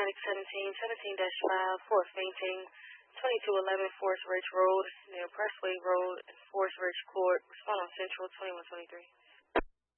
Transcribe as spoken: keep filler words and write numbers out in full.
paramedic seventeen, seventeen dash five for fainting, twenty-two eleven Forest Ridge Road near Pressway Road and Forest Ridge Court. Respond on Central twenty-one twenty-three.